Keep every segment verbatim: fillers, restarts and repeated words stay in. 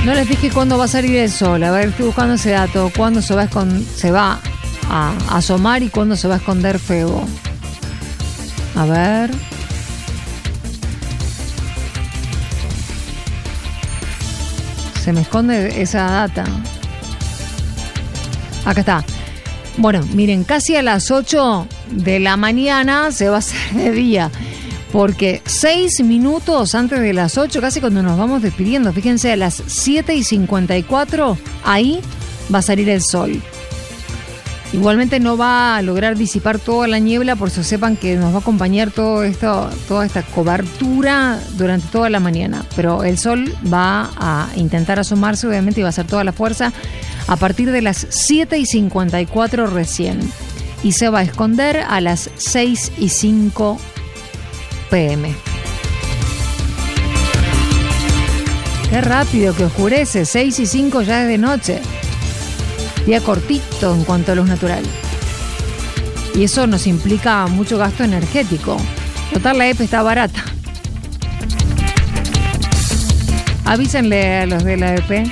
No les dije cuándo va a salir el sol. A ver, estoy buscando ese dato. ¿Cuándo se va a, escon- se va a asomar y cuándo se va a esconder Febo? A ver. Se me esconde esa data. Acá está. Bueno, miren, casi a las ocho de la mañana se va a hacer de día. Porque seis minutos antes de las ocho, casi cuando nos vamos despidiendo, fíjense, a las siete y cincuenta y cuatro, ahí va a salir el sol. Igualmente no va a lograr disipar toda la niebla, por eso sepan que nos va a acompañar todo esto, toda esta cobertura durante toda la mañana. Pero el sol va a intentar asomarse, obviamente, y va a hacer toda la fuerza a partir de las siete y cincuenta y cuatro recién. Y se va a esconder a las seis y cinco pe eme. Qué rápido que oscurece, seis y cinco ya es de noche. Día cortito en cuanto a luz natural. Y eso nos implica mucho gasto energético. Total, la E P está barata. Avísenle a los de la E P.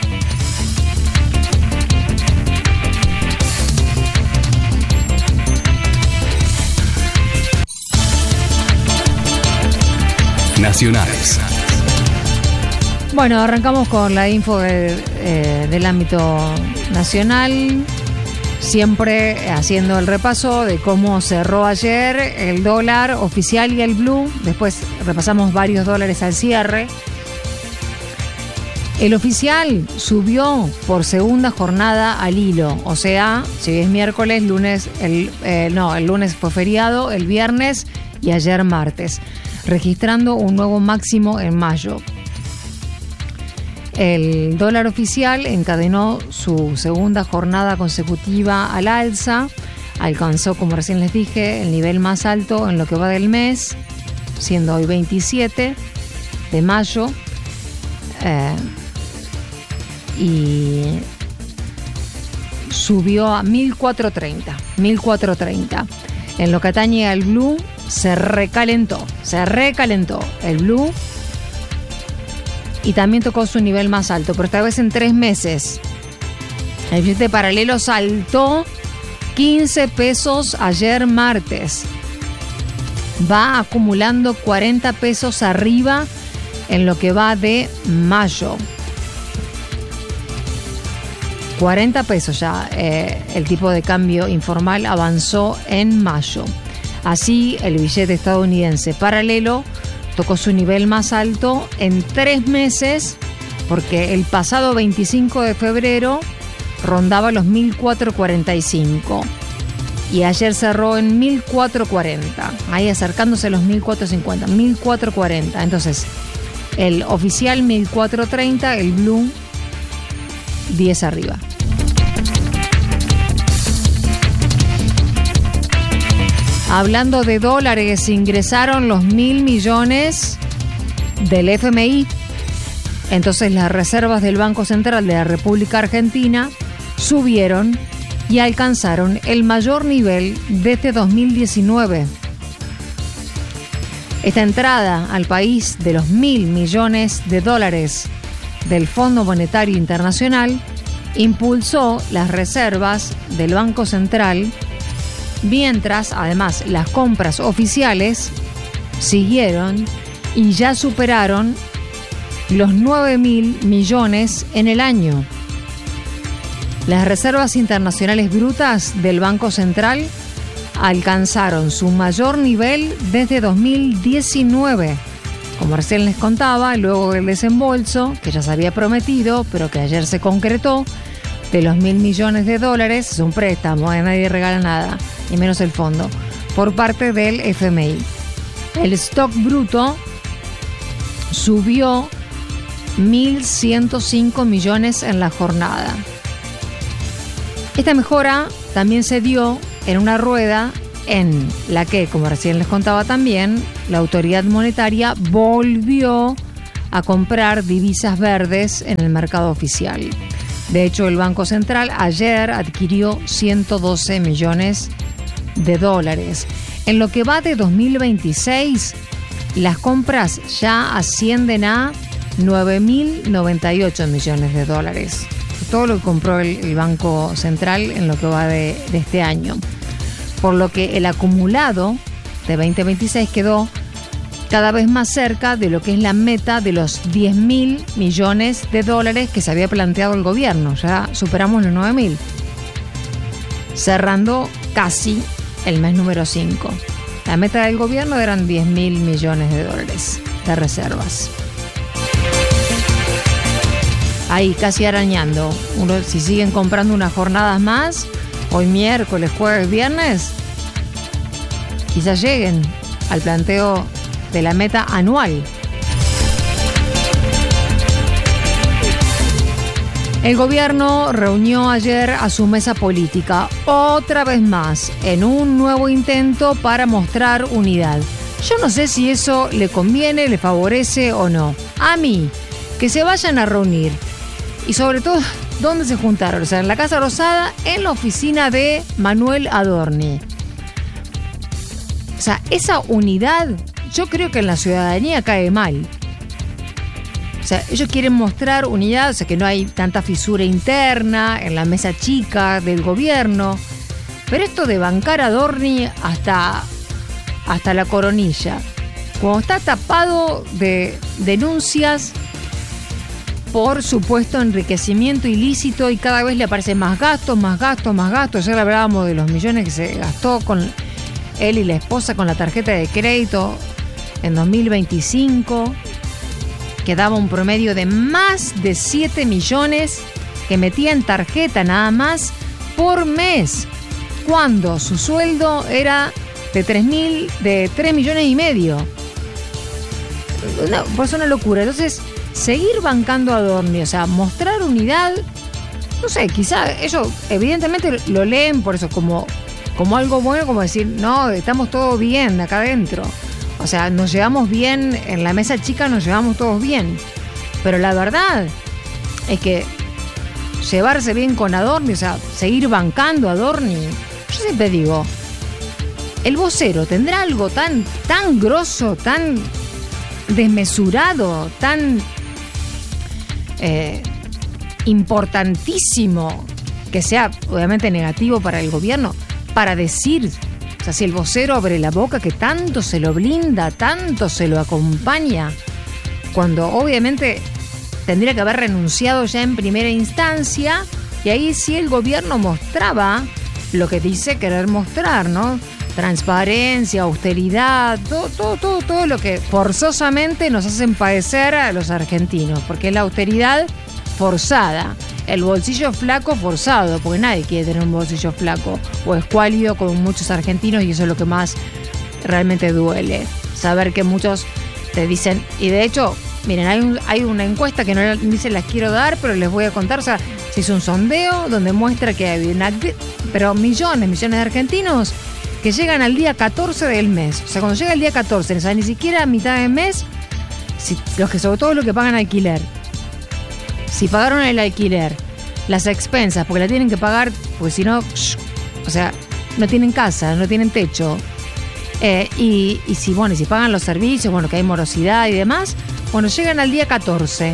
Nacionales. Bueno, arrancamos con la info de, eh, del ámbito nacional, siempre haciendo el repaso de cómo cerró ayer el dólar oficial y el blue. Después repasamos varios dólares al cierre. El oficial subió por segunda jornada al hilo, o sea, si es miércoles, lunes, el, eh, no, el lunes fue feriado, el viernes y ayer martes, registrando un nuevo máximo en mayo. El dólar oficial encadenó su segunda jornada consecutiva al alza, alcanzó, como recién les dije, el nivel más alto en lo que va del mes, siendo hoy veintisiete de mayo, eh, y subió a mil cuatrocientos treinta. mil cuatrocientos treinta. En lo que atañe al blue, se recalentó, se recalentó el blue y también tocó su nivel más alto, pero esta vez en tres meses. El billete paralelo saltó quince pesos ayer martes. Va acumulando cuarenta pesos arriba en lo que va de mayo. cuarenta pesos ya eh, el tipo de cambio informal avanzó en mayo. Así, el billete estadounidense paralelo tocó su nivel más alto en tres meses, porque el pasado veinticinco de febrero rondaba los mil cuatrocientos cuarenta y cinco y ayer cerró en mil cuatrocientos cuarenta, ahí acercándose a los mil cuatrocientos cincuenta, mil cuatrocientos cuarenta. Entonces, el oficial mil cuatrocientos treinta, el blue diez arriba. Hablando de dólares, ingresaron los mil millones del F M I. Entonces las reservas del Banco Central de la República Argentina subieron y alcanzaron el mayor nivel desde dos mil diecinueve. Esta entrada al país de los mil millones de dólares del Fondo Monetario Internacional impulsó las reservas del Banco Central, mientras, además, las compras oficiales siguieron y ya superaron los nueve mil millones en el año. Las reservas internacionales brutas del Banco Central alcanzaron su mayor nivel desde dos mil diecinueve. Como recién les contaba, luego del desembolso, que ya se había prometido, pero que ayer se concretó, de los mil millones de dólares, es un préstamo, ¿eh? Nadie regala nada, y menos el fondo, por parte del F M I. El stock bruto subió mil ciento cinco millones en la jornada. Esta mejora también se dio en una rueda en la que, como recién les contaba también, la autoridad monetaria volvió a comprar divisas verdes en el mercado oficial. De hecho, el Banco Central ayer adquirió ciento doce millones de dólares. En lo que va de dos mil veintiséis, las compras ya ascienden a nueve mil noventa y ocho millones de dólares. Todo lo que compró el, el Banco Central en lo que va de, de este año. Por lo que el acumulado de veinte veintiséis quedó cada vez más cerca de lo que es la meta de los diez mil millones de dólares que se había planteado el gobierno. Ya superamos los nueve mil, cerrando casi el mes número cinco. La meta del gobierno eran diez mil millones de dólares de reservas. Ahí, casi arañando. Uno, si siguen comprando unas jornadas más, hoy miércoles, jueves, viernes, quizás lleguen al planteo de la meta anual. El gobierno reunió ayer a su mesa política, otra vez más, en un nuevo intento para mostrar unidad. Yo no sé si eso le conviene, le favorece o no. A mí, que se vayan a reunir. Y sobre todo, ¿dónde se juntaron? O sea, en la Casa Rosada, en la oficina de Manuel Adorni. O sea, esa unidad, yo creo que en la ciudadanía cae mal. O sea, ellos quieren mostrar unidad, o sea, que no hay tanta fisura interna en la mesa chica del gobierno. Pero esto de bancar a Adorni hasta, hasta la coronilla, cuando está tapado de denuncias por supuesto enriquecimiento ilícito y cada vez le aparecen más gastos, más gastos, más gastos. Ayer hablábamos de los millones que se gastó con él y la esposa con la tarjeta de crédito en dos mil veinticinco, que daba un promedio de más de siete millones que metía en tarjeta nada más por mes, cuando su sueldo era de tres mil, de tres millones y medio. Una, pues una locura. Entonces, seguir bancando a Adorni, o sea, mostrar unidad, no sé, quizá ellos evidentemente lo leen por eso como, como algo bueno, como decir, no, estamos todos bien acá adentro. O sea, nos llevamos bien, en la mesa chica nos llevamos todos bien. Pero la verdad es que llevarse bien con Adorni, o sea, seguir bancando a Adorni, yo siempre digo, el vocero tendrá algo tan, tan grosso, tan desmesurado, tan eh, importantísimo, que sea obviamente negativo para el gobierno, para decir, o sea, si el vocero abre la boca, que tanto se lo blinda, tanto se lo acompaña, cuando obviamente tendría que haber renunciado ya en primera instancia, y ahí sí el gobierno mostraba lo que dice querer mostrar, ¿no? Transparencia, austeridad, todo, todo, todo, todo lo que forzosamente nos hacen padecer a los argentinos, porque es la austeridad forzada, el bolsillo flaco forzado, porque nadie quiere tener un bolsillo flaco o escuálido como muchos argentinos, y eso es lo que más realmente duele, saber que muchos te dicen, y de hecho, miren, hay, un, hay una encuesta que no ni se las quiero dar, pero les voy a contar, o sea, se hizo un sondeo donde muestra que hay una, pero millones, millones de argentinos que llegan al día catorce del mes. O sea, cuando llega el día catorce, o sea, ni siquiera a mitad de mes, si, los que sobre todo los que pagan alquiler, si pagaron el alquiler, las expensas, porque la tienen que pagar, porque si no, o sea, no tienen casa, no tienen techo, eh, y, y si, bueno, y si pagan los servicios, bueno, que hay morosidad y demás, bueno, llegan al día catorce.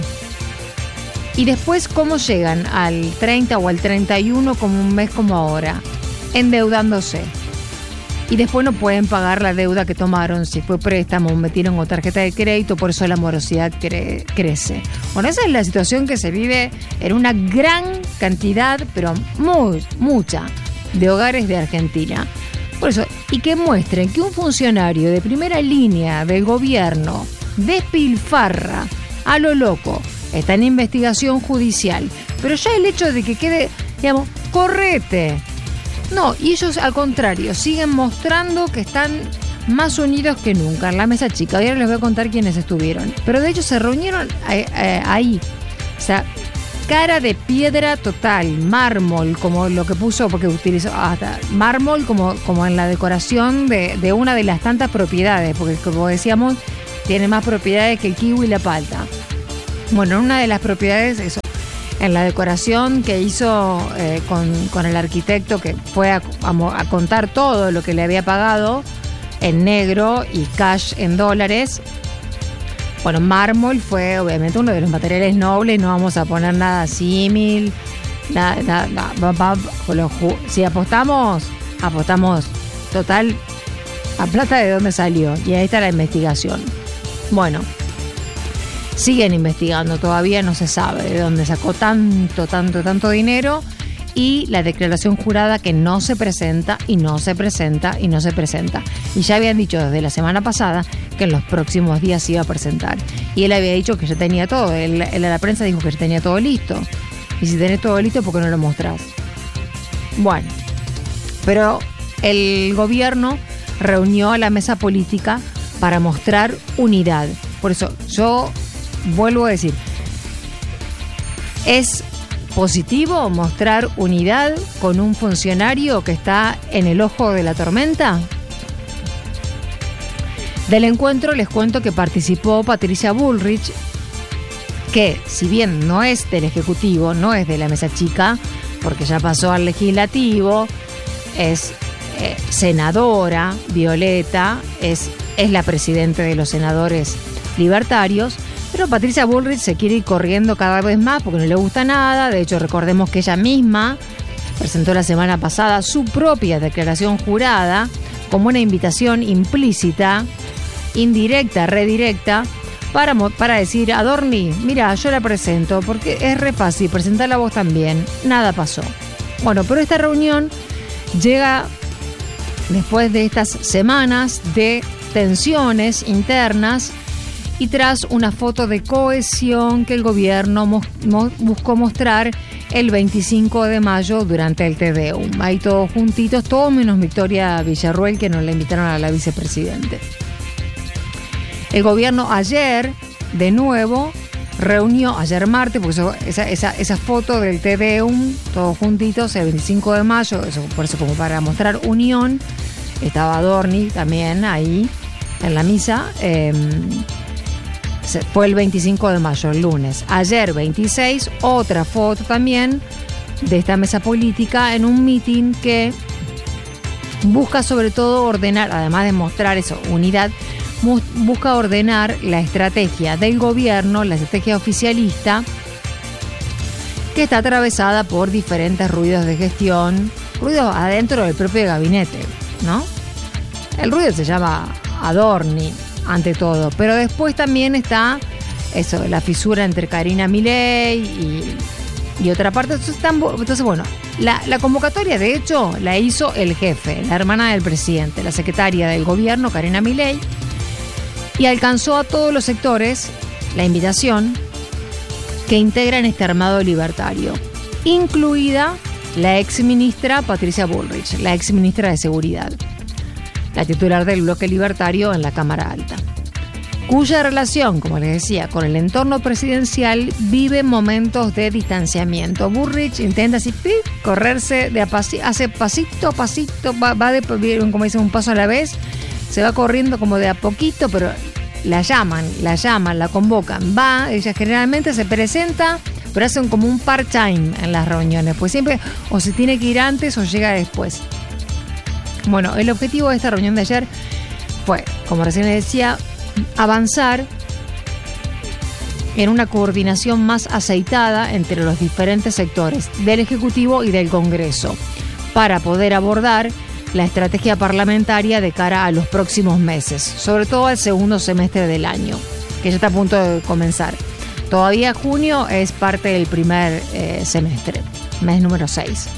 Y después, ¿cómo llegan? Al treinta o al treinta y uno, como un mes como ahora, endeudándose. Y después no pueden pagar la deuda que tomaron, si fue préstamo, metieron o tarjeta de crédito, por eso la morosidad cre- crece. Bueno, esa es la situación que se vive en una gran cantidad, pero muy, mucha, de hogares de Argentina. Por eso, y que muestren que un funcionario de primera línea del gobierno despilfarra a lo loco, está en investigación judicial, pero ya el hecho de que quede, digamos, correte. No, y ellos al contrario, siguen mostrando que están más unidos que nunca en la mesa chica. Ahora les voy a contar quiénes estuvieron. Pero de hecho se reunieron eh, eh, ahí. O sea, cara de piedra total, mármol, como lo que puso, porque utilizó hasta mármol como, como en la decoración de, de una de las tantas propiedades, porque como decíamos, tiene más propiedades que el kiwi y la palta. Bueno, una de las propiedades, eso, en la decoración que hizo eh, con, con el arquitecto, que fue a, a, a contar todo lo que le había pagado en negro y cash en dólares, Bueno, mármol fue obviamente uno de los materiales nobles, no vamos a poner nada símil, nada, nada, nada, si apostamos, apostamos total a plata de dónde salió, y ahí está la investigación. Bueno, siguen investigando, todavía no se sabe de dónde sacó tanto, tanto, tanto dinero, y la declaración jurada que no se presenta y no se presenta y no se presenta. Y ya habían dicho desde la semana pasada que en los próximos días se iba a presentar. Y él había dicho que ya tenía todo, él, él a la prensa dijo que ya tenía todo listo. Y si tenés todo listo, ¿por qué no lo mostrás? Bueno, pero el gobierno reunió a la mesa política para mostrar unidad. Por eso yo vuelvo a decir, es positivo mostrar unidad con un funcionario que está en el ojo de la tormenta. Del encuentro les cuento que participó Patricia Bullrich, que si bien no es del Ejecutivo, no es de la mesa chica, porque ya pasó al Legislativo, es eh, senadora, Violeta, es, es la presidenta de los senadores libertarios, pero Patricia Bullrich se quiere ir corriendo cada vez más porque no le gusta nada. De hecho, recordemos que ella misma presentó la semana pasada su propia declaración jurada como una invitación implícita, indirecta, redirecta, para, para decir, Adorni, mira, yo la presento porque es re fácil, presentarla vos también. Nada pasó. Bueno, pero esta reunión llega después de estas semanas de tensiones internas y tras una foto de cohesión que el gobierno mo- mo- buscó mostrar el veinticinco de mayo durante el Te Deum. Ahí todos juntitos, todos menos Victoria Villarruel, que nos la invitaron a la vicepresidente. El gobierno ayer, de nuevo, reunió, ayer martes, porque eso, esa, esa, esa foto del Te Deum, todos juntitos, el veinticinco de mayo, eso, por eso como para mostrar unión, estaba Adorni también ahí en la misa. Eh, Fue el veinticinco de mayo, el lunes. Ayer, veintiséis, otra foto también de esta mesa política en un mitin que busca sobre todo ordenar, además de mostrar eso, unidad, busca ordenar la estrategia del gobierno, la estrategia oficialista, que está atravesada por diferentes ruidos de gestión, ruidos adentro del propio gabinete, ¿no? El ruido se llama Adorni, ante todo, pero después también está eso, la fisura entre Karina Milei y, y otra parte. Entonces, están, entonces bueno, la, la convocatoria de hecho la hizo el jefe, la hermana del presidente, la secretaria del gobierno, Karina Milei, y alcanzó a todos los sectores la invitación que integran este armado libertario, incluida la exministra Patricia Bullrich, la exministra de Seguridad, la titular del bloque libertario en la Cámara Alta, cuya relación, como les decía, con el entorno presidencial vive momentos de distanciamiento. Bullrich intenta así, ¡pip!, correrse de a pasito, hace pasito a pasito, va, va de, como dicen, un paso a la vez, se va corriendo como de a poquito, pero la llaman, la llaman, la convocan, va, ella generalmente se presenta, pero hacen como un part-time en las reuniones, pues siempre o se tiene que ir antes o llega después. Bueno, el objetivo de esta reunión de ayer fue, como recién les decía, avanzar en una coordinación más aceitada entre los diferentes sectores del Ejecutivo y del Congreso para poder abordar la estrategia parlamentaria de cara a los próximos meses, sobre todo al segundo semestre del año, que ya está a punto de comenzar. Todavía junio es parte del primer eh, semestre, mes número seis.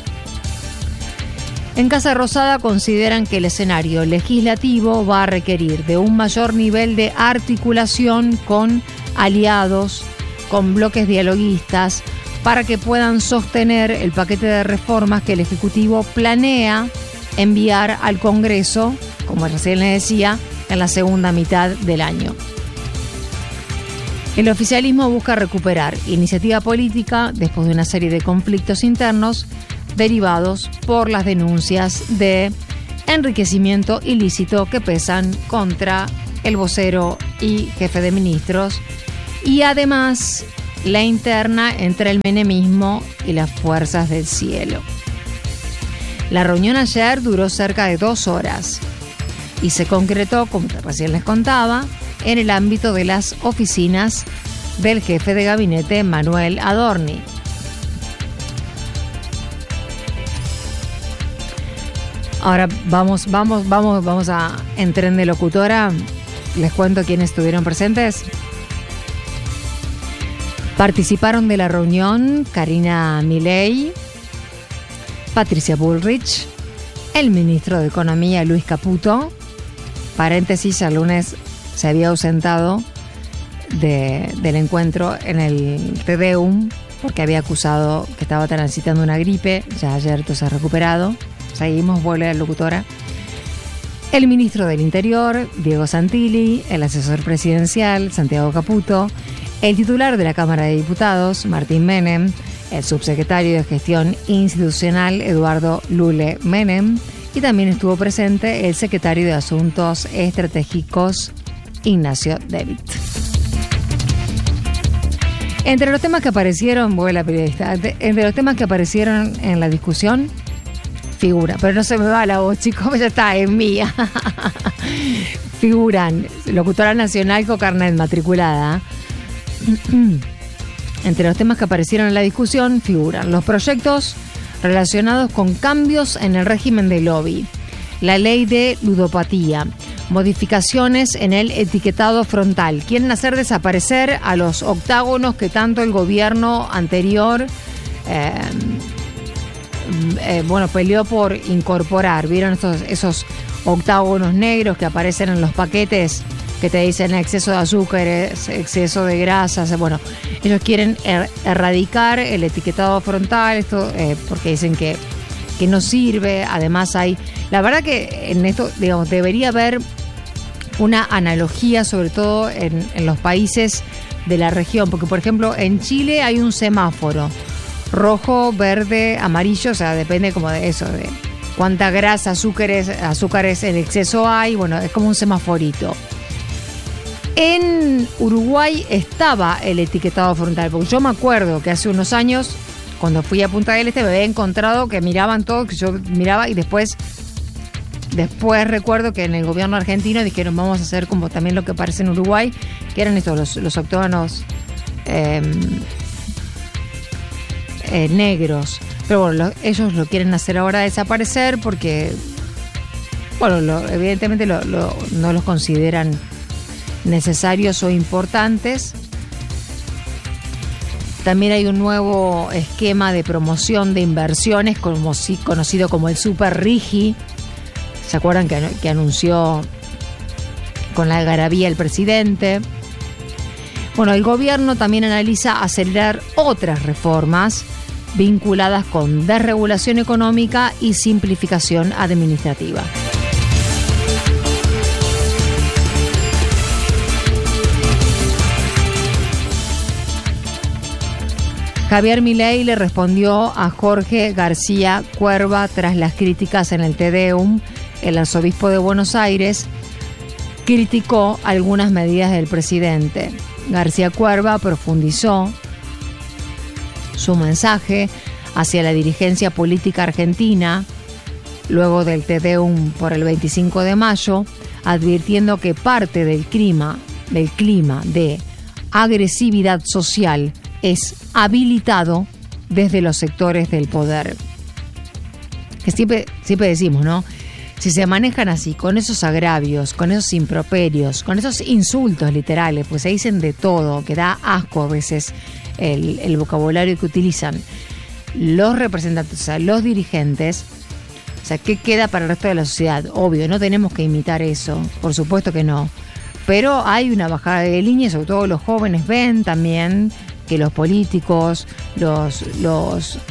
En Casa Rosada consideran que el escenario legislativo va a requerir de un mayor nivel de articulación con aliados, con bloques dialoguistas, para que puedan sostener el paquete de reformas que el Ejecutivo planea enviar al Congreso, como recién les decía, en la segunda mitad del año. El oficialismo busca recuperar iniciativa política después de una serie de conflictos internos derivados por las denuncias de enriquecimiento ilícito que pesan contra el vocero y jefe de ministros, y además la interna entre el menemismo y las fuerzas del cielo. La reunión ayer duró cerca de dos horas y se concretó, como recién les contaba, en el ámbito de las oficinas del jefe de gabinete Manuel Adorni. Ahora vamos, vamos, vamos, vamos a en tren de locutora. Les cuento quiénes estuvieron presentes. Participaron de la reunión Karina Milei, Patricia Bullrich, el ministro de Economía Luis Caputo. Paréntesis, el lunes se había ausentado de, del encuentro en el Te Deum porque había acusado que estaba transitando una gripe. Ya ayer todo se ha recuperado. Seguimos, vuelve la locutora. El ministro del Interior, Diego Santilli, el asesor presidencial, Santiago Caputo, el titular de la Cámara de Diputados, Martín Menem, el subsecretario de Gestión Institucional, Eduardo Lule Menem, y también estuvo presente el secretario de Asuntos Estratégicos, Ignacio David. Entre los temas que aparecieron, voy a la periodista, entre los temas que aparecieron en la discusión, figura, pero no se me va la voz, chicos, ya está, es mía. Figuran locutora nacional con carnet matriculada. Entre los temas que aparecieron en la discusión figuran los proyectos relacionados con cambios en el régimen de lobby, la ley de ludopatía, modificaciones en el etiquetado frontal. Quieren hacer desaparecer a los octágonos que tanto el gobierno anterior eh, eh, bueno, peleó por incorporar. ¿Vieron esos, esos octágonos negros que aparecen en los paquetes que te dicen exceso de azúcares, exceso de grasas? Bueno, ellos quieren er- erradicar el etiquetado frontal, esto eh, porque dicen que, que no sirve. Además hay, la verdad que en esto, digamos, debería haber una analogía, sobre todo en, en los países de la región, porque por ejemplo en Chile hay un semáforo, rojo, verde, amarillo, o sea, depende como de eso, de cuánta grasa, azúcares, azúcares en exceso hay. Bueno, es como un semaforito. En Uruguay estaba el etiquetado frontal, porque yo me acuerdo que hace unos años, cuando fui a Punta del Este, me había encontrado que miraban todo, que yo miraba, y después, después recuerdo que en el gobierno argentino dijeron vamos a hacer como también lo que aparece en Uruguay, que eran estos, los, los octógonos eh, eh, negros. Pero bueno, lo, ellos lo quieren hacer ahora desaparecer porque, bueno, lo, evidentemente lo, lo, no los consideran necesarios o importantes. También hay un nuevo esquema de promoción de inversiones como, conocido como el Super Rigi. ¿Se acuerdan que, que anunció con la algarabía el presidente? Bueno, el gobierno también analiza acelerar otras reformas vinculadas con desregulación económica y simplificación administrativa. Javier Milei le respondió a Jorge García Cuerva tras las críticas en el Te Deum. El arzobispo de Buenos Aires criticó algunas medidas del presidente. García Cuerva profundizó su mensaje hacia la dirigencia política argentina luego del Te Deum por el veinticinco de mayo, advirtiendo que parte del clima, del clima de agresividad social es habilitado desde los sectores del poder. Que siempre, siempre decimos, ¿no? Si se manejan así, con esos agravios, con esos improperios, con esos insultos literales, pues se dicen de todo, que da asco a veces el, el vocabulario que utilizan los representantes, o sea, los dirigentes. O sea, ¿qué queda para el resto de la sociedad? Obvio, no tenemos que imitar eso, por supuesto que no. Pero hay una bajada de línea, sobre todo los jóvenes ven también que los políticos, los los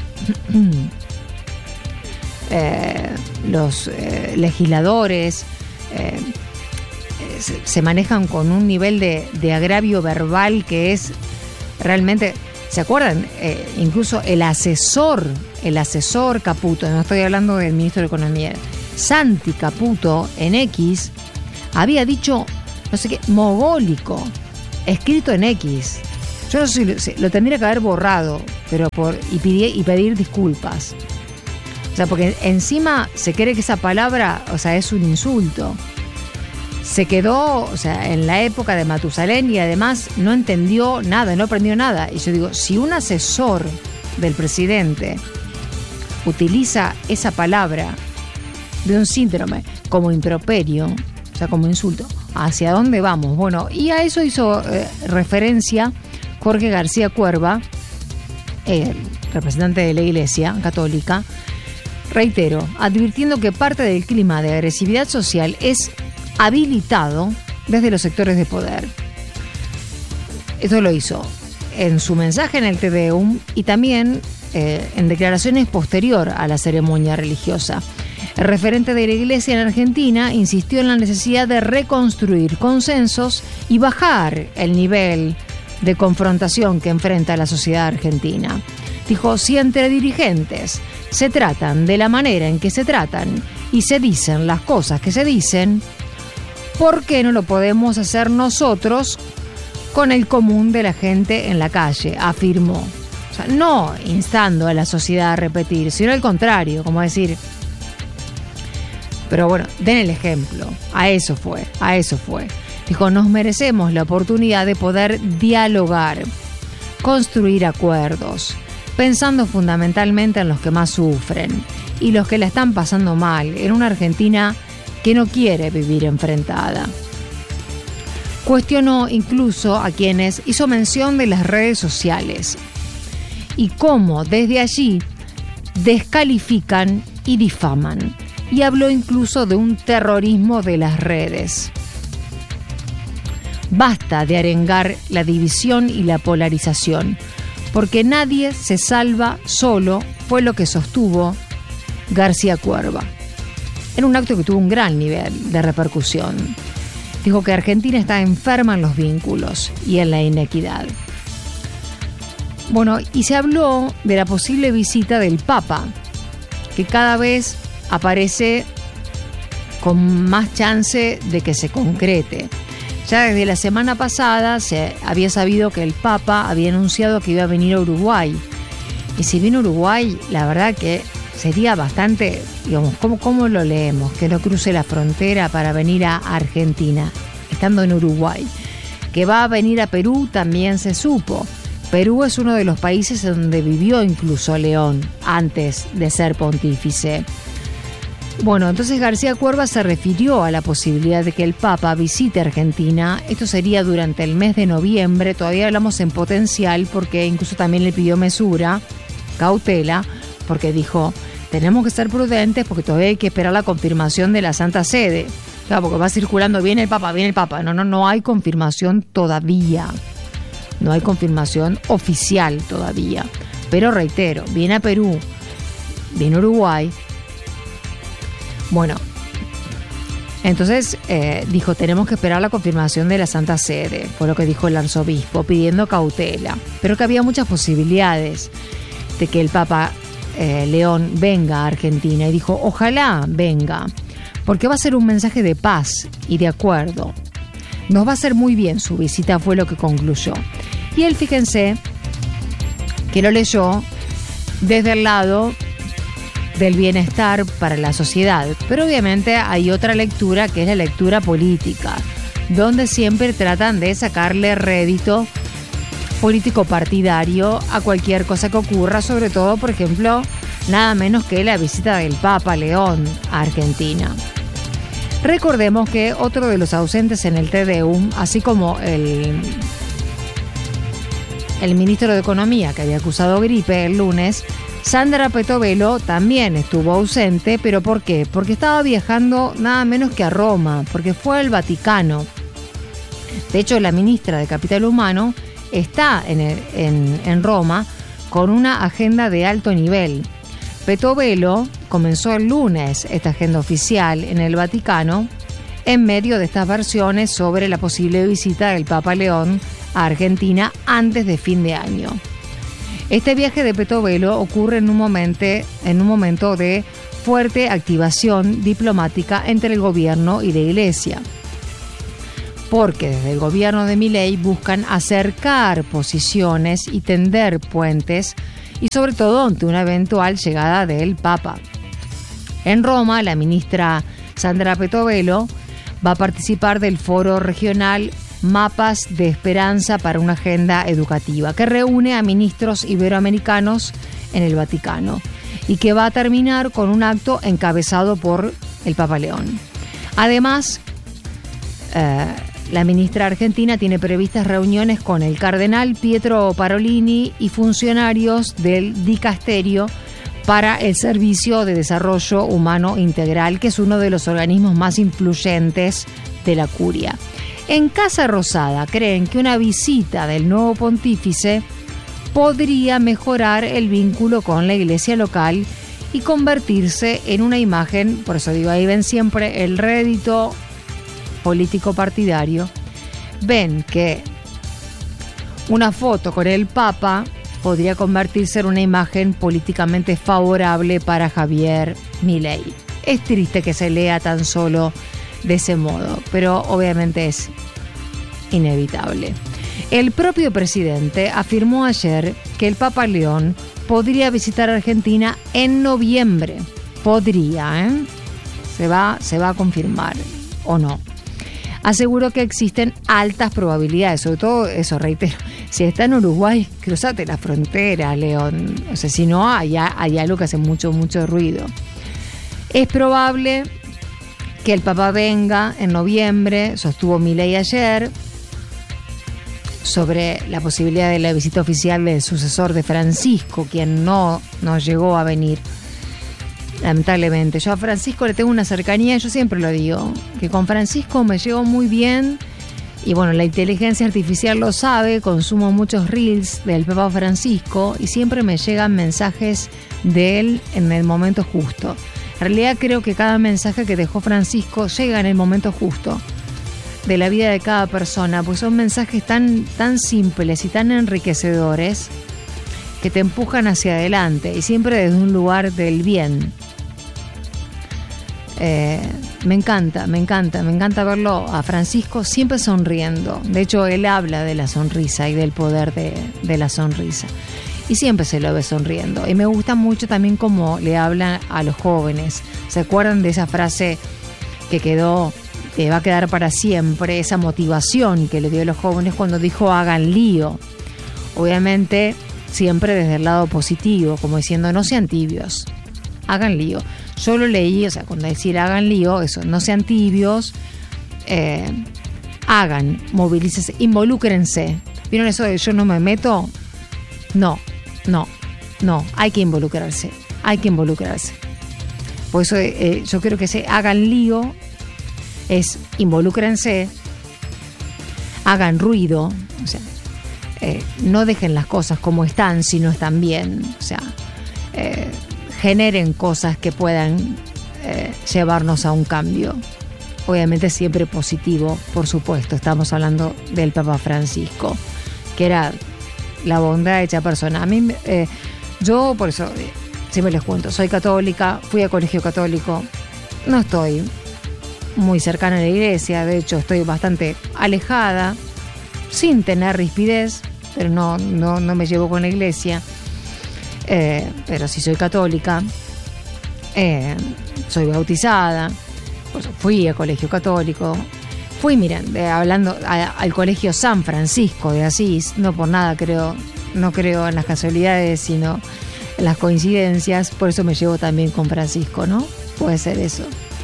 eh, los eh, legisladores eh, se, se manejan con un nivel de, de agravio verbal que es realmente, ¿se acuerdan? Eh, incluso el asesor, el asesor Caputo, no estoy hablando del ministro de Economía, Santi Caputo en X había dicho, no sé qué, mogólico, escrito en X. Yo no sé si lo tendría que haber borrado, pero por y pedir, y pedir disculpas. O sea, porque encima se cree que esa palabra, o sea, es un insulto. O se quedó, o sea, en la época de Matusalén y además no entendió nada, no aprendió nada. Y yo digo, si un asesor del presidente utiliza esa palabra de un síndrome como improperio, o sea, como insulto, ¿hacia dónde vamos? Bueno, y a eso hizo eh, referencia Jorge García Cuerva, el representante de la Iglesia Católica, reitero, advirtiendo que parte del clima de agresividad social es habilitado desde los sectores de poder. Esto lo hizo en su mensaje en el Te Deum y también eh, en declaraciones posterior a la ceremonia religiosa. El referente de la Iglesia en Argentina insistió en la necesidad de reconstruir consensos y bajar el nivel de confrontación que enfrenta la sociedad argentina. Dijo, si entre dirigentes se tratan de la manera en que se tratan y se dicen las cosas que se dicen, ¿por qué no lo podemos hacer nosotros con el común de la gente en la calle?, afirmó. O sea, no instando a la sociedad a repetir, sino al contrario, como decir, pero bueno, den el ejemplo. A eso fue, a eso fue. Dijo, nos merecemos la oportunidad de poder dialogar, construir acuerdos, pensando fundamentalmente en los que más sufren y los que la están pasando mal, en una Argentina que no quiere vivir enfrentada. Cuestionó incluso a quienes hizo mención de las redes sociales y cómo desde allí descalifican y difaman. Y habló incluso de un terrorismo de las redes. Basta de arengar la división y la polarización, porque nadie se salva solo, fue lo que sostuvo García Cuerva, en un acto que tuvo un gran nivel de repercusión. Dijo que Argentina está enferma en los vínculos y en la inequidad. Bueno, y se habló de la posible visita del Papa, que cada vez aparece con más chance de que se concrete. Ya desde la semana pasada se había sabido que el Papa había anunciado que iba a venir a Uruguay. Y si viene a Uruguay, la verdad que sería bastante, digamos, ¿cómo, cómo lo leemos? Que no cruce la frontera para venir a Argentina, estando en Uruguay. Que va a venir a Perú también se supo. Perú es uno de los países donde vivió incluso León antes de ser pontífice. Bueno, entonces García Cuerva se refirió a la posibilidad de que el Papa visite Argentina. Esto sería durante el mes de noviembre. Todavía hablamos en potencial porque incluso también le pidió mesura, cautela, porque dijo, tenemos que ser prudentes porque todavía hay que esperar la confirmación de la Santa Sede. Claro, porque va circulando, viene el Papa, viene el Papa. No, no, no hay confirmación todavía. No hay confirmación oficial todavía. Pero reitero, viene a Perú, viene a Uruguay. Bueno, entonces eh, dijo, tenemos que esperar la confirmación de la Santa Sede, fue lo que dijo el arzobispo, pidiendo cautela, pero que había muchas posibilidades de que el Papa eh, León venga a Argentina, y dijo, ojalá venga, porque va a ser un mensaje de paz y de acuerdo. Nos va a hacer muy bien su visita, fue lo que concluyó. Y él, fíjense, que lo leyó desde el lado del bienestar para la sociedad, pero obviamente hay otra lectura que es la lectura política, donde siempre tratan de sacarle rédito político partidario a cualquier cosa que ocurra, sobre todo, por ejemplo, nada menos que la visita del Papa León a Argentina. Recordemos que otro de los ausentes en el Te Deum, así como el, el ministro de Economía que había acusado gripe el lunes, Sandra Petovelo también estuvo ausente, ¿pero por qué? Porque estaba viajando nada menos que a Roma, porque fue al Vaticano. De hecho, la ministra de Capital Humano está en, el, en, en Roma con una agenda de alto nivel. Petovelo comenzó el lunes esta agenda oficial en el Vaticano en medio de estas versiones sobre la posible visita del Papa León a Argentina antes de fin de año. Este viaje de Petovelo ocurre en un momento, en un momento de fuerte activación diplomática entre el gobierno y la Iglesia, porque desde el gobierno de Milei buscan acercar posiciones y tender puentes, y sobre todo ante una eventual llegada del Papa. En Roma, la ministra Sandra Petovelo va a participar del foro regional Mapas de Esperanza para una Agenda Educativa, que reúne a ministros iberoamericanos en el Vaticano y que va a terminar con un acto encabezado por el Papa León. Además, eh, la ministra argentina tiene previstas reuniones con el cardenal Pietro Parolini y funcionarios del Dicasterio para el Servicio de Desarrollo Humano Integral, que es uno de los organismos más influyentes de la curia. En Casa Rosada creen que una visita del nuevo pontífice podría mejorar el vínculo con la iglesia local y convertirse en una imagen, por eso digo, ahí ven siempre el rédito político partidario, ven que una foto con el Papa podría convertirse en una imagen políticamente favorable para Javier Milei. Es triste que se lea tan solo de ese modo, pero obviamente es inevitable. El propio presidente afirmó ayer que el Papa León podría visitar Argentina en noviembre. Podría, ¿eh? Se va, se va a confirmar o no. Aseguró que existen altas probabilidades, sobre todo eso, reitero, si está en Uruguay, cruzate la frontera, León. O sea, si no, hay, hay algo que hace mucho, mucho ruido. Es probable que el Papa venga en noviembre, sostuvo Milei ayer, sobre la posibilidad de la visita oficial del sucesor de Francisco, quien no, no llegó a venir, lamentablemente. Yo a Francisco le tengo una cercanía, yo siempre lo digo, que con Francisco me llevo muy bien, y bueno, la inteligencia artificial lo sabe, consumo muchos reels del Papa Francisco, y siempre me llegan mensajes de él en el momento justo. En realidad creo que cada mensaje que dejó Francisco llega en el momento justo de la vida de cada persona, pues son mensajes tan, tan simples y tan enriquecedores que te empujan hacia adelante y siempre desde un lugar del bien. Eh, me encanta, me encanta, me encanta verlo a Francisco siempre sonriendo. De hecho, él habla de la sonrisa y del poder de, de la sonrisa. Y siempre se lo ve sonriendo. Y me gusta mucho también cómo le hablan a los jóvenes. ¿Se acuerdan de esa frase que quedó, que va a quedar para siempre, esa motivación que le dio a los jóvenes cuando dijo hagan lío? Obviamente siempre desde el lado positivo, como diciendo no sean tibios, hagan lío. Yo lo leí, o sea, cuando decir hagan lío, eso, no sean tibios, eh, hagan, movilícense, involúcrense. ¿Vieron eso de yo no me meto? No, no, no, hay que involucrarse, hay que involucrarse. Por eso eh, yo creo que ese hagan lío es involúcrense, hagan ruido, o sea, eh, no dejen las cosas como están si no están bien, o sea, eh, generen cosas que puedan eh, llevarnos a un cambio. Obviamente siempre positivo, por supuesto, estamos hablando del Papa Francisco, que era la bondad hecha persona. A mí, eh, yo por eso, eh, siempre les cuento, soy católica, fui a colegio católico, no estoy muy cercana a la iglesia, de hecho estoy bastante alejada, sin tener rispidez, pero no, no, no me llevo con la iglesia, eh, pero sí soy católica, eh, soy bautizada, pues fui a colegio católico, fui, miren, de, hablando a, al colegio San Francisco de Asís, no por nada creo, no creo en las casualidades, sino en las coincidencias, por eso me llevo también con Francisco, ¿no? Puede ser eso.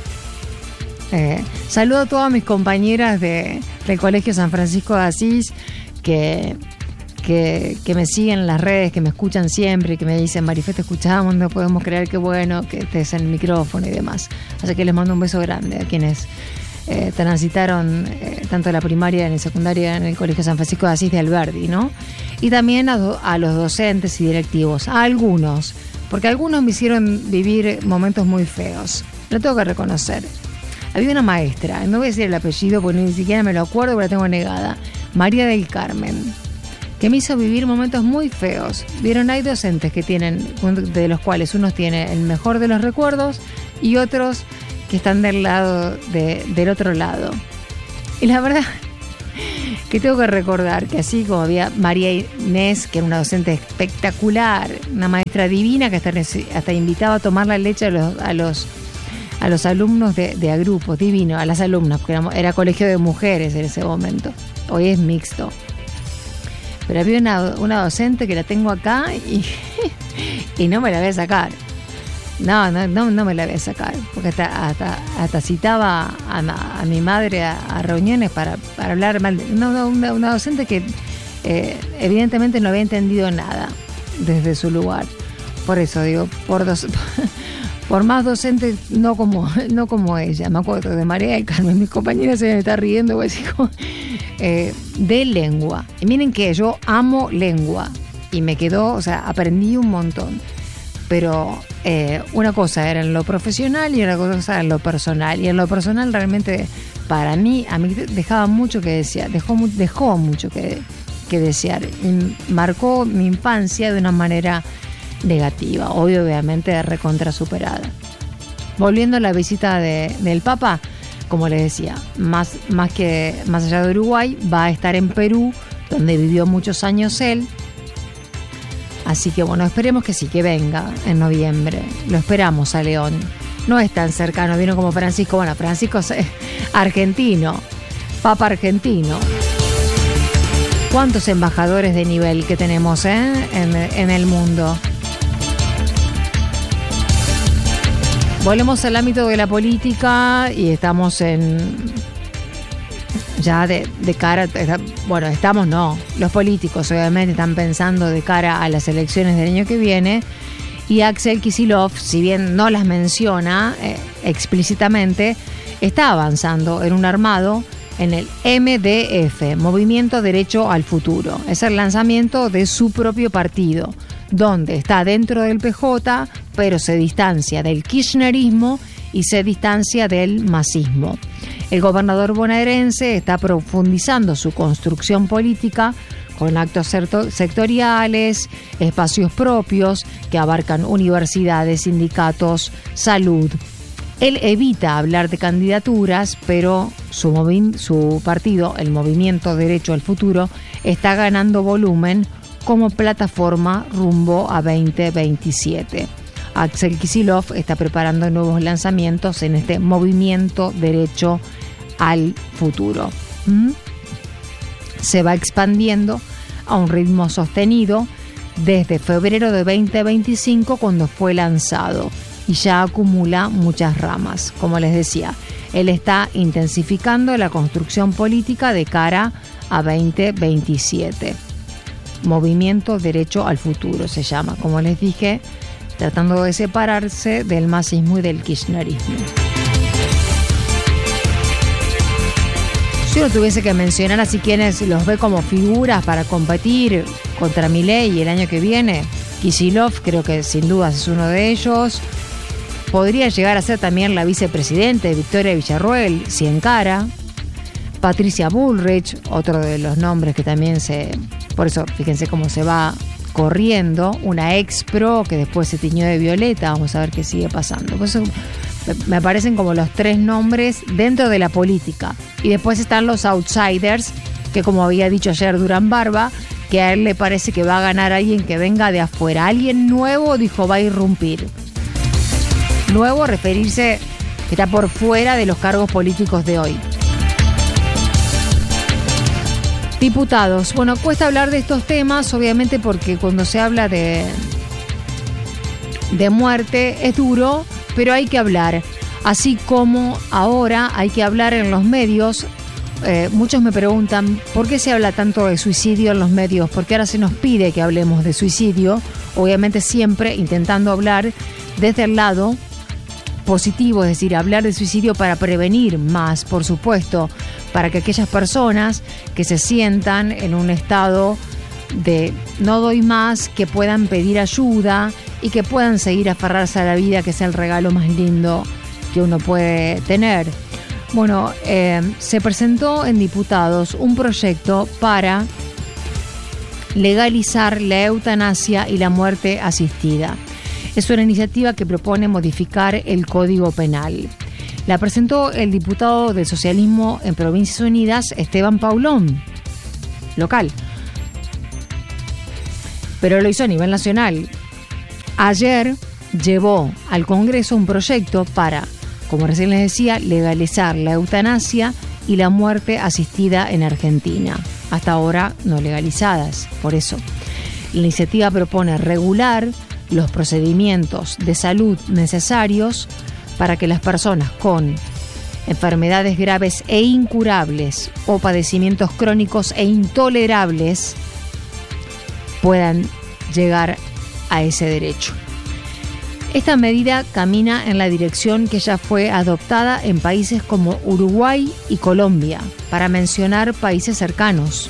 Eh, saludo a todas mis compañeras de, del Colegio San Francisco de Asís que, que, que me siguen en las redes, que me escuchan siempre, que me dicen, Marifé, te escuchamos, no podemos creer, qué bueno que estés en el micrófono y demás. Así que les mando un beso grande a quienes eh, transitaron eh, tanto la primaria y la secundaria en el Colegio San Francisco de Asís de Alberdi, ¿no? Y también a, do, a los docentes y directivos, a algunos, porque algunos me hicieron vivir momentos muy feos, lo tengo que reconocer. Había una maestra, no voy a decir el apellido porque ni siquiera me lo acuerdo, pero la tengo negada, María del Carmen, que me hizo vivir momentos muy feos. Vieron, hay docentes que tienen, de los cuales unos tienen el mejor de los recuerdos y otros que están del lado de, del otro lado. Y la verdad que tengo que recordar que así como había María Inés, que era una docente espectacular, una maestra divina que hasta, hasta invitaba a tomar la leche a los, a los a los alumnos de, de agrupos, divino, a las alumnas, porque era, era colegio de mujeres en ese momento, hoy es mixto. Pero había una, una docente que la tengo acá y, y no me la voy a sacar. No, no, no, no me la voy a sacar, porque hasta, hasta, hasta citaba a, a, a mi madre a, a reuniones para, para hablar mal. De, no, no, una, una docente que eh, evidentemente no había entendido nada desde su lugar. Por eso digo, por dos, por más docentes, no como, no como ella. Me acuerdo de María del Carmen, mis compañeras se me están riendo, pues, digo, eh, de lengua. Y miren que yo amo lengua y me quedó, o sea, aprendí un montón. Pero eh, una cosa era en lo profesional y otra cosa era en lo personal. Y en lo personal realmente para mí, a mí dejaba mucho que desear, dejó, dejó mucho que, que desear. Y marcó mi infancia de una manera negativa, hoy obviamente recontra superada. Volviendo a la visita de, del Papa, como les decía, más, más, que, más allá de Uruguay, va a estar en Perú, donde vivió muchos años él. Así que bueno, esperemos que sí, que venga en noviembre. Lo esperamos a León. No es tan cercano, vino como Francisco. Bueno, Francisco es argentino, Papa argentino. ¿Cuántos embajadores de nivel que tenemos eh? en, en el mundo? Volvemos al ámbito de la política y estamos en... Ya de, de cara, bueno, estamos no, los políticos obviamente están pensando de cara a las elecciones del año que viene, y Axel Kicillof, si bien no las menciona eh, explícitamente, está avanzando en un armado en el M D F, Movimiento Derecho al Futuro. Es el lanzamiento de su propio partido, donde está dentro del P J, pero se distancia del kirchnerismo y se distancia del masismo. El gobernador bonaerense está profundizando su construcción política con actos sectoriales, espacios propios que abarcan universidades, sindicatos, salud. Él evita hablar de candidaturas, pero su, movi- su partido, el Movimiento Derecho al Futuro, está ganando volumen como plataforma rumbo a veinte veintisiete. Axel Kicillof está preparando nuevos lanzamientos en este Movimiento Derecho al Futuro. ¿Mm? Se va expandiendo a un ritmo sostenido desde febrero de veinte veinticinco, cuando fue lanzado, y ya acumula muchas ramas. Como les decía, él está intensificando la construcción política de cara a veinte veintisiete. Movimiento Derecho al Futuro se llama, como les dije, tratando de separarse del masismo y del kirchnerismo. Si uno tuviese que mencionar así quienes los ve como figuras para competir contra Milei el año que viene, Kicillof creo que sin dudas es uno de ellos. Podría llegar a ser también la vicepresidente Victoria Villarruel, si encara. Patricia Bullrich, otro de los nombres que también se... Por eso, fíjense cómo se va corriendo, una ex pro que después se tiñó de violeta. Vamos a ver qué sigue pasando. Por eso me parecen como los tres nombres dentro de la política. Y después están los outsiders, que como había dicho ayer Durán Barba, que a él le parece que va a ganar alguien que venga de afuera. Alguien nuevo, dijo, va a irrumpir. Nuevo, referirse que está por fuera de los cargos políticos de hoy. Diputados. Bueno, cuesta hablar de estos temas, obviamente, porque cuando se habla de, de muerte es duro, pero hay que hablar. Así como ahora hay que hablar en los medios. Eh, muchos me preguntan, ¿por qué se habla tanto de suicidio en los medios? Porque ahora se nos pide que hablemos de suicidio, obviamente siempre intentando hablar desde el lado positivo, es decir, hablar de suicidio para prevenir más, por supuesto, para que aquellas personas que se sientan en un estado de no doy más, que puedan pedir ayuda y que puedan seguir aferrarse a la vida, que es el regalo más lindo que uno puede tener. Bueno, eh, se presentó en diputados un proyecto para legalizar la eutanasia y la muerte asistida. Es una iniciativa que propone modificar el Código Penal. La presentó el diputado del socialismo en Provincias Unidas, Esteban Paulón, local. Pero lo hizo a nivel nacional. Ayer llevó al Congreso un proyecto para, como recién les decía, legalizar la eutanasia y la muerte asistida en Argentina, hasta ahora no legalizadas. Por eso, la iniciativa propone regular los procedimientos de salud necesarios para que las personas con enfermedades graves e incurables o padecimientos crónicos e intolerables puedan llegar a ese derecho. Esta medida camina en la dirección que ya fue adoptada en países como Uruguay y Colombia, para mencionar países cercanos.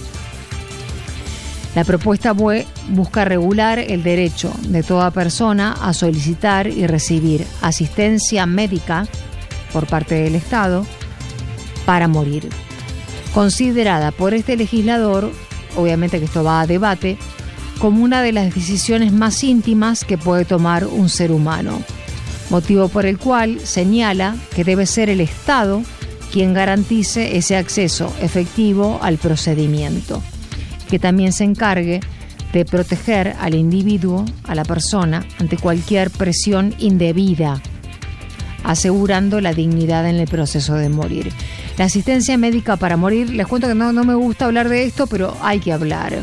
La propuesta busca regular el derecho de toda persona a solicitar y recibir asistencia médica por parte del Estado para morir. Considerada por este legislador, obviamente que esto va a debate, como una de las decisiones más íntimas que puede tomar un ser humano, motivo por el cual señala que debe ser el Estado quien garantice ese acceso efectivo al procedimiento, que también se encargue de proteger al individuo, a la persona, ante cualquier presión indebida, asegurando la dignidad en el proceso de morir. La asistencia médica para morir, les cuento que no, no me gusta hablar de esto, pero hay que hablar.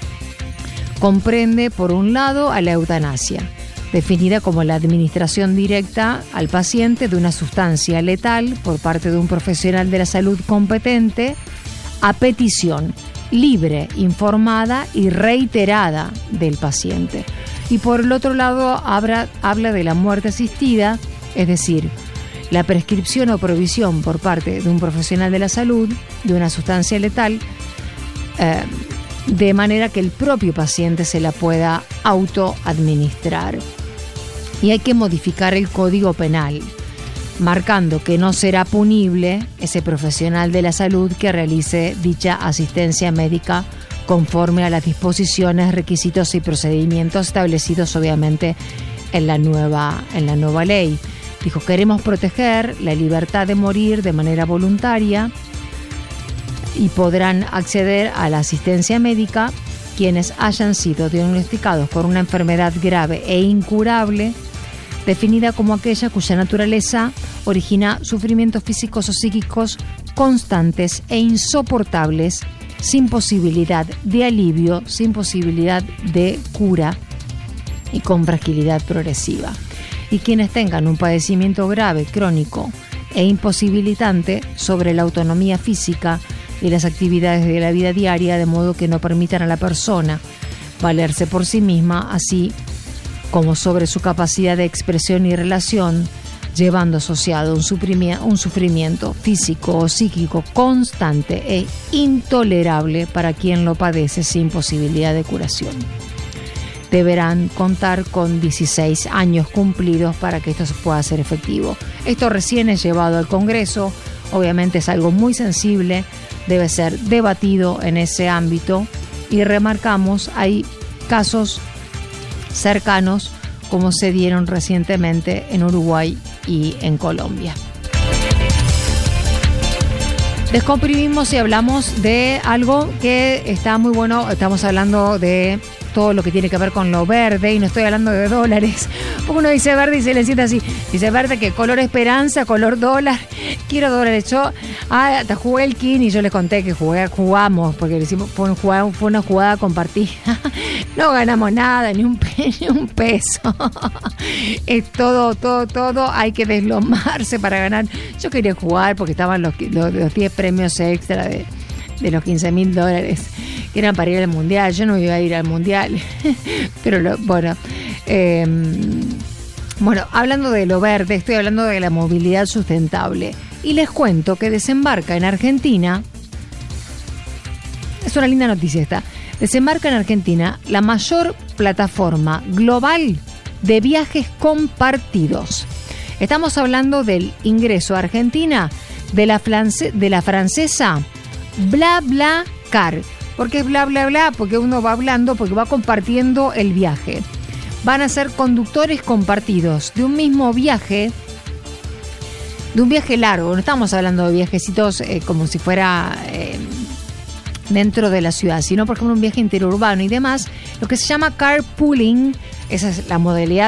Comprende, por un lado, a la eutanasia, definida como la administración directa al paciente de una sustancia letal por parte de un profesional de la salud competente, a petición libre, informada y reiterada del paciente. Y por el otro lado, habla, habla de la muerte asistida, es decir, la prescripción o provisión por parte de un profesional de la salud de una sustancia letal, eh, de manera que el propio paciente se la pueda autoadministrar. Y hay que modificar el Código Penal, marcando que no será punible ese profesional de la salud que realice dicha asistencia médica conforme a las disposiciones, requisitos y procedimientos establecidos obviamente en la nueva, en la nueva ley. Dijo, queremos proteger la libertad de morir de manera voluntaria y podrán acceder a la asistencia médica quienes hayan sido diagnosticados por una enfermedad grave e incurable, definida como aquella cuya naturaleza origina sufrimientos físicos o psíquicos constantes e insoportables, sin posibilidad de alivio, sin posibilidad de cura y con fragilidad progresiva. Y quienes tengan un padecimiento grave, crónico e imposibilitante sobre la autonomía física y las actividades de la vida diaria, de modo que no permitan a la persona valerse por sí misma, así como sobre su capacidad de expresión y relación, llevando asociado un, suprimia, un sufrimiento físico o psíquico constante e intolerable para quien lo padece sin posibilidad de curación. Deberán contar con dieciséis años cumplidos para que esto se pueda hacer efectivo. Esto recién es llevado al Congreso, obviamente es algo muy sensible, debe ser debatido en ese ámbito y remarcamos, hay casos cercanos como se dieron recientemente en Uruguay y en Colombia. Descomprimimos y hablamos de algo que está muy bueno. Estamos hablando de todo lo que tiene que ver con lo verde y no estoy hablando de dólares. Porque uno dice verde y se le siente así. Dice verde, que color esperanza, color dólar. Quiero dólares. Yo ah, hasta jugué el kin y yo les conté que jugué, jugamos porque le hicimos, fue, un jugada, fue una jugada compartida. No ganamos nada, ni un, ni un peso. Es todo, todo, todo. Hay que deslomarse para ganar. Yo quería jugar porque estaban los, los, los diez premios extra de, de los quince mil dólares que eran para ir al mundial. Yo no iba a ir al mundial. Pero lo, bueno, eh, bueno, hablando de lo verde, estoy hablando de la movilidad sustentable. Y les cuento que desembarca en Argentina. Es una linda noticia esta. Desembarca en Argentina la mayor plataforma global de viajes compartidos. Estamos hablando del ingreso a Argentina de la, france- de la francesa BlaBlaCar. ¿Por qué es bla, bla, bla? Porque uno va hablando, porque va compartiendo el viaje. Van a ser conductores compartidos de un mismo viaje, de un viaje largo. No estamos hablando de viajecitos eh, como si fuera eh, dentro de la ciudad, sino por ejemplo un viaje interurbano y demás, lo que se llama carpooling. Esa es la modalidad